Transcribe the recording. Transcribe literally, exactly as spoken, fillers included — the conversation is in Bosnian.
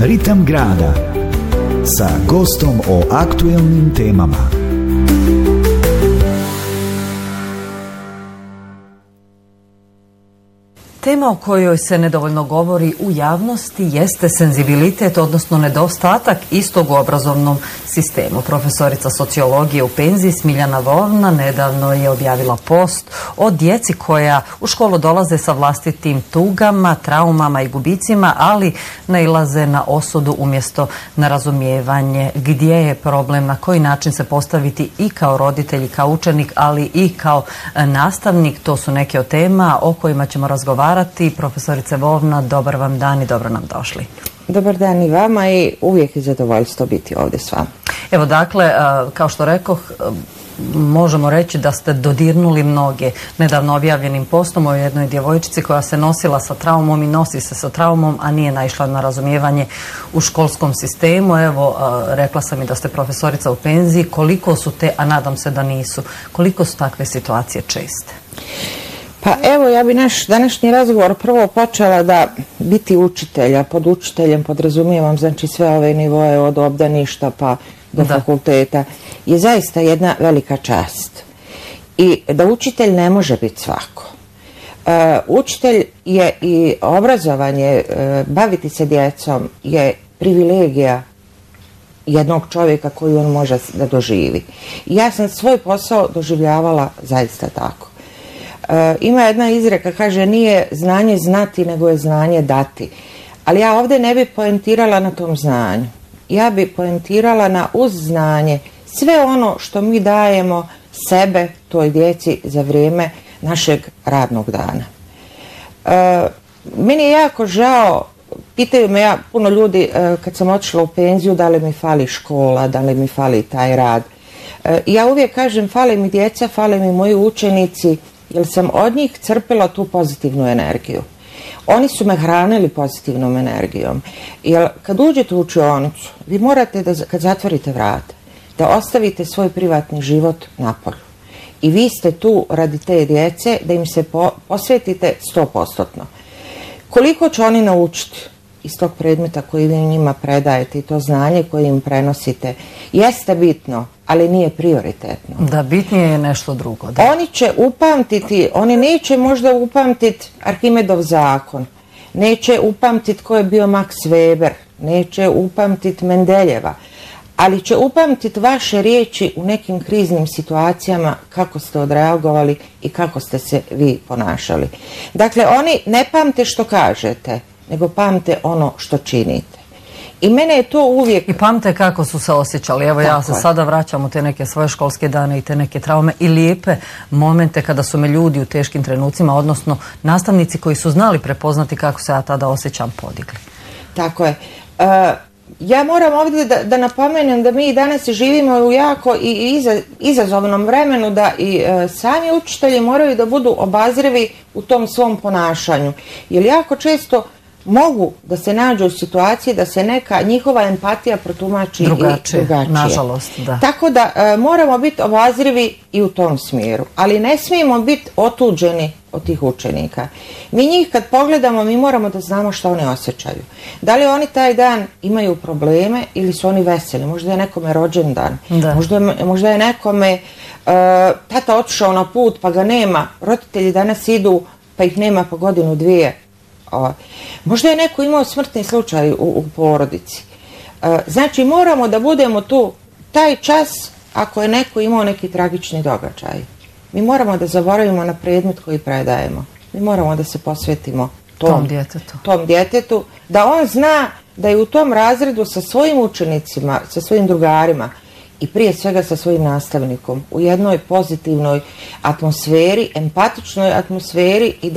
Ritam grada sa gostom o aktuelnim temama. Tema o kojoj se nedovoljno govori u javnosti jeste senzibilitet, odnosno nedostatak istog u obrazovnom sistemu. Profesorica sociologije u penziji Smiljana Vovna nedavno je objavila post o djeci koja u školu dolaze sa vlastitim tugama, traumama i gubicima, ali nailaze na osudu umjesto na razumijevanje. Gdje je problem, na koji način se postaviti i kao roditelj i kao učenik, ali i kao nastavnik, to su neke od tema o kojima ćemo razgovarati. Profesorice Vovna, dobar vam dan i dobro nam došli. Dobar dan i vama i uvijek je zadovoljstvo biti ovdje s vama. Evo dakle, kao što rekoh, možemo reći da ste dodirnuli mnoge nedavno objavljenim postom o jednoj djevojčici koja se nosila sa traumom i nosi se sa traumom, a nije naišla na razumijevanje u školskom sistemu. Evo, rekla sam i da ste profesorica u penziji. Koliko su te, a nadam se da nisu, koliko su takve situacije česte? Pa evo, ja bi naš današnji razgovor prvo počela da biti učitelja. Pod učiteljem podrazumijevam znači sve ove nivoje od obdaništa pa do da. fakulteta. Je zaista jedna velika čast. I da učitelj ne može biti svako. Uh, učitelj je i obrazovanje, uh, baviti se djecom je privilegija jednog čovjeka koju on može da doživi. I ja sam svoj posao doživljavala zaista tako. Uh, ima jedna izreka, kaže, nije znanje znati, nego je znanje dati. Ali ja ovdje ne bi poentirala na tom znanju. Ja bi poentirala na uz znanje sve ono što mi dajemo sebe toj djeci za vrijeme našeg radnog dana. Uh, meni je jako žao, pitaju me ja, puno ljudi uh, kad sam otišla u penziju, da li mi fali škola, da li mi fali taj rad. Uh, ja uvijek kažem, fale mi djeca, fale mi moji učenici, jer sam od njih crpila tu pozitivnu energiju. Oni su me hranili pozitivnom energijom. Jer kad uđete u učionicu, vi morate da kad zatvorite vrata, da ostavite svoj privatni život napolju. I vi ste tu radi te djece da im se po, posvetite sto posto. Koliko će oni naučiti iz tog predmeta koji vi njima predajete i to znanje koje im prenosite, jeste bitno, ali nije prioritetno. Da, bitnije je nešto drugo. Da. Oni će upamtiti, oni neće možda upamtiti Arhimedov zakon, neće upamtiti ko je bio Max Weber, neće upamtiti Mendeljeva, ali će upamtiti vaše riječi u nekim kriznim situacijama, kako ste odreagovali i kako ste se vi ponašali. Dakle, oni ne pamte što kažete, nego pamte ono što činite. I mene je to uvijek... I pamte kako su se osjećali. Evo, tako ja se je. sada vraćam u te neke svoje školske dane i te neke traume i lijepe momente kada su me ljudi u teškim trenucima, odnosno nastavnici koji su znali prepoznati kako se ja tada osjećam, podigli. Tako je. Uh, ja moram ovdje da, da napomenem da mi danas živimo u jako i iza, izazovnom vremenu, da i uh, sami učitelji moraju da budu obazrivi u tom svom ponašanju. Jer jako često mogu da se nađu u situaciji da se neka njihova empatija protumači drugačije, i drugačije. Nažalost, da. Tako da e, moramo biti obazrivi i u tom smjeru, ali ne smijemo biti otuđeni od tih učenika. Mi njih kad pogledamo, mi moramo da znamo što oni osjećaju. Da li oni taj dan imaju probleme ili su oni veseli? Možda je nekome rođendan, možda, možda je nekome e, tata otišao na put pa ga nema, roditelji danas idu pa ih nema po godinu dvije. O, možda je neko imao smrtni slučaj u, u porodici. E, znači moramo da budemo tu taj čas ako je neko imao neki tragični događaj. Mi moramo da zaboravimo na predmet koji predajemo. Mi moramo da se posvetimo tom, tom, djetetu. tom djetetu, da on zna da je u tom razredu sa svojim učenicima, sa svojim drugarima i prije svega sa svojim nastavnikom u jednoj pozitivnoj atmosferi, empatičnoj atmosferi i